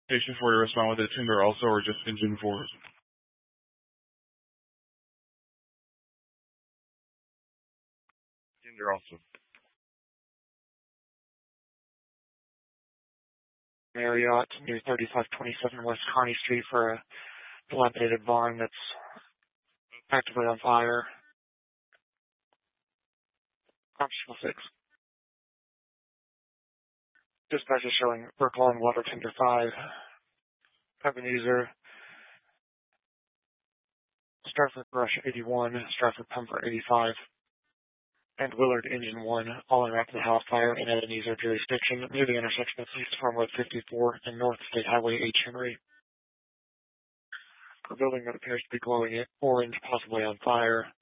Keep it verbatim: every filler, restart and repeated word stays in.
Station four to respond with a Tinder also, or just engine four? Tinder also. Marriott near thirty-five twenty-seven West Kearney Street for a dilapidated barn that's actively on fire. Optional six. Dispatch is showing we're calling water tender five. Ebenezer. Stratford Brush eighty-one, Stratford Pumper eighty-five, and Willard Engine one, all in rapid house fire in Ebenezer jurisdiction near the intersection of East Farm Road fifty-four and North State Highway H. Henry. A building that appears to be glowing orange, possibly on fire.